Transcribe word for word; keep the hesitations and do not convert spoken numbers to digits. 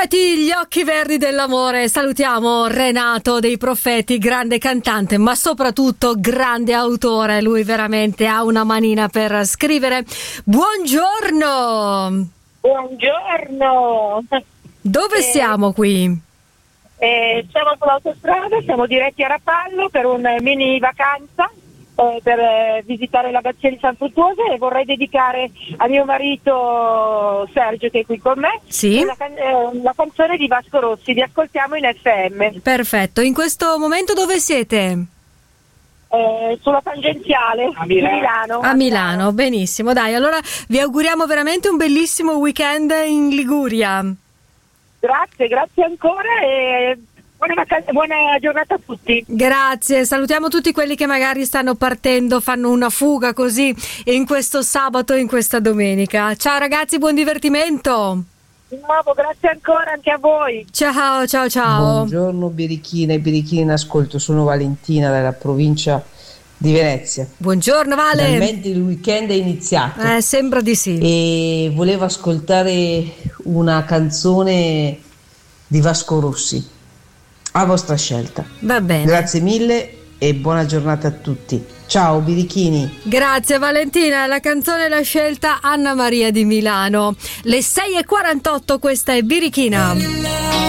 Profeti, gli occhi verdi dell'amore. Salutiamo Renato dei Profeti, grande cantante, ma soprattutto grande autore. Lui veramente ha una manina per scrivere. Buongiorno! Buongiorno! Dove eh, siamo qui? Eh, siamo sull'autostrada, siamo diretti a Rapallo per un mini vacanza. Eh, per eh, visitare l'abbazia di San Fruttuoso, e vorrei dedicare a mio marito Sergio, che è qui con me, Sì. una, can- eh, la canzone di Vasco Rossi. Vi ascoltiamo in F M. Perfetto. In questo momento dove siete? Eh, sulla tangenziale A di Milano. Milano. A Milano, benissimo. Dai, allora vi auguriamo veramente un bellissimo weekend in Liguria. Grazie, grazie ancora e buona, vacanza, buona giornata a tutti. Grazie, salutiamo tutti quelli che magari stanno partendo, fanno una fuga così in questo sabato, in questa domenica. Ciao ragazzi, buon divertimento. Di nuovo, grazie ancora anche a voi. Ciao, ciao, ciao. Buongiorno Birichina e Birichina in ascolto, sono Valentina dalla provincia di Venezia. Buongiorno Vale. Finalmente il weekend è iniziato. Eh, sembra di sì. E volevo ascoltare una canzone di Vasco Rossi. A vostra scelta. Va bene. Grazie mille e buona giornata a tutti. Ciao Birichini. Grazie Valentina, la canzone l'ha scelta Anna Maria di Milano. Le sei e quarantotto, questa è Birichina.